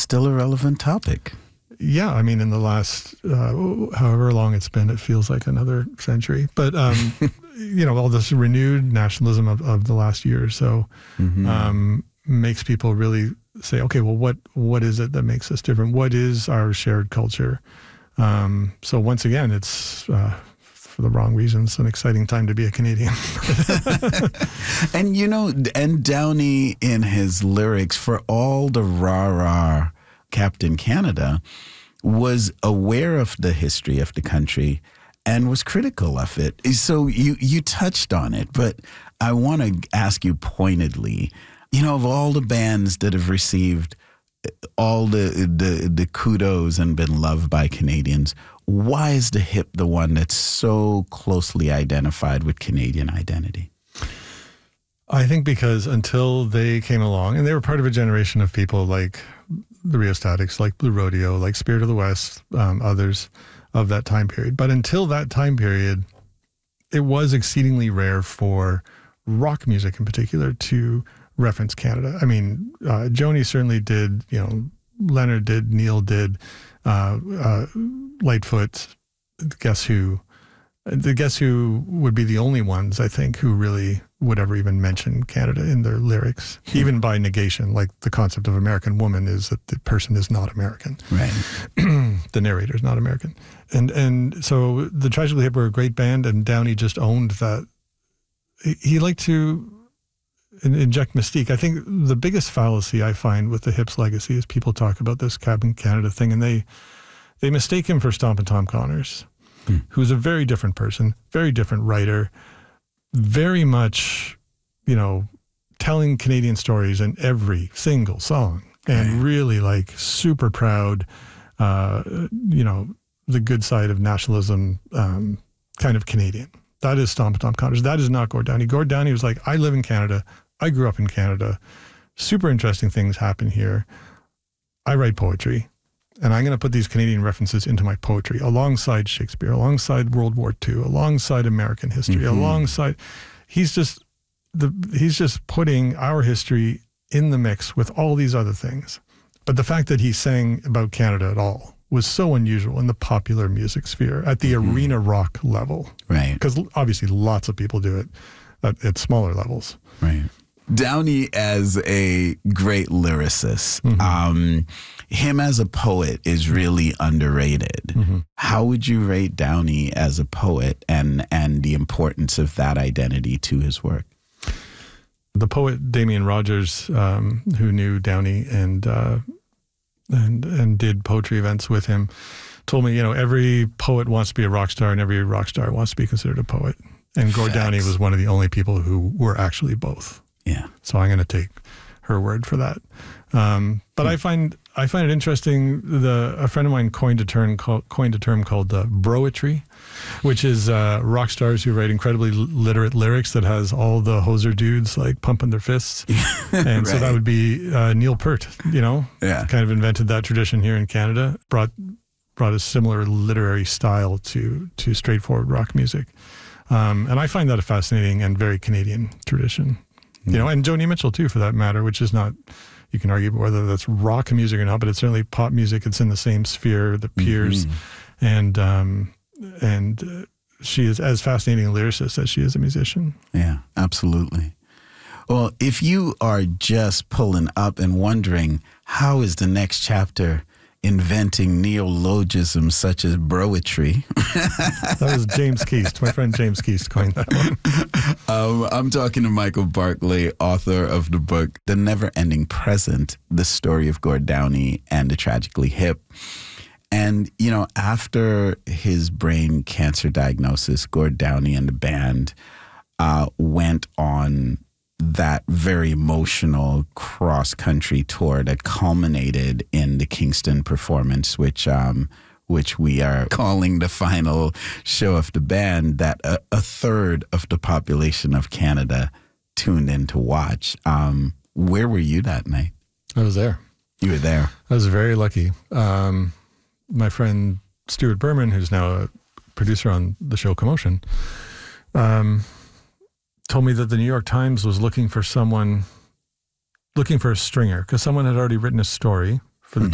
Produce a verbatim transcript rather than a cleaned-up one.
still a relevant topic. Yeah, I mean, in the last, uh, however long it's been, it feels like another century. But, um, you know, all this renewed nationalism of, of the last year or so mm-hmm. um, makes people really say, okay, well, what what is it that makes us different? What is our shared culture? Um, so once again, it's, uh, for the wrong reasons, an exciting time to be a Canadian. And, you know, and Downey in his lyrics, for all the rah-rah Captain Canada, was aware of the history of the country and was critical of it. So you, you touched on it, but I want to ask you pointedly, you know, of all the bands that have received all the, the, the kudos and been loved by Canadians, why is the Hip the one that's so closely identified with Canadian identity? I think because until they came along, and they were part of a generation of people like the Rheostatics, like Blue Rodeo, like Spirit of the West, um, others of that time period. But until that time period, it was exceedingly rare for rock music in particular to reference Canada. I mean, uh, Joni certainly did, you know, Leonard did, Neil did, uh, uh, Lightfoot, Guess Who. The Guess Who would be the only ones, I think, who really would ever even mention Canada in their lyrics, hmm. even by negation. Like the concept of American woman is that the person is not American. Right. The narrator is not American. And and so the Tragically Hip were a great band, and Downey just owned that. He, he liked to inject mystique. I think the biggest fallacy I find with the Hip's legacy is people talk about this Captain Canada thing, and they they mistake him for Stompin' Tom Connors, hmm. who's a very different person, very different writer, very much, you know, telling Canadian stories in every single song, and right. really like super proud, uh, you know, the good side of nationalism, um, kind of Canadian. That is Stompin' Tom Connors. That is not Gord Downie. Gord Downie was like, I live in Canada. I grew up in Canada. Super interesting things happen here. I write poetry, and I'm going to put these Canadian references into my poetry alongside Shakespeare, alongside World War Two, alongside American history, mm-hmm. alongside. He's just the he's just putting our history in the mix with all these other things. But the fact that he sang about Canada at all was so unusual in the popular music sphere at the mm-hmm. arena rock level. Right. Because obviously lots of people do it at, at smaller levels. Right. Downey as a great lyricist, mm-hmm. um, him as a poet is really underrated. Mm-hmm. How would you rate Downey as a poet and, and the importance of that identity to his work? The poet Damian Rogers, um, who knew Downey and uh, and and did poetry events with him, told me, you know, every poet wants to be a rock star and every rock star wants to be considered a poet. And Gord Downie was one of the only people who were actually both. Yeah. So I'm going to take her word for that. Um, but mm. I find I find it interesting. The a friend of mine coined a term called, coined a term called uh, broetry, which is uh, rock stars who write incredibly literate lyrics that has all the hoser dudes like pumping their fists. And right. so that would be uh, Neil Peart. You know, yeah. kind of invented that tradition here in Canada. Brought brought a similar literary style to to straightforward rock music. Um, and I find that a fascinating and very Canadian tradition. You know, and Joni Mitchell too, for that matter, which is not, you can argue whether that's rock music or not, but it's certainly pop music. It's in the same sphere, the peers, mm-hmm. and um, and uh, she is as fascinating a lyricist as she is a musician. Yeah, absolutely. Well, if you are just pulling up and wondering how is the next chapter inventing neologisms such as broetry. That was James Keast, my friend James Keast coined that one. Um, I'm talking to Michael Barclay, author of the book, The Never-Ending Present, The Story of Gord Downie and the Tragically Hip. And, you know, after his brain cancer diagnosis, Gord Downie and the band uh, went on that very emotional cross-country tour that culminated in the Kingston performance, which um, which we are calling the final show of the band, that a, a third of the population of Canada tuned in to watch. Um, where were you that night? I was there. You were there. I was very lucky. Um, my friend Stuart Berman, who's now a producer on the show Commotion, um, told me that the New York Times was looking for someone, looking for a stringer, because someone had already written a story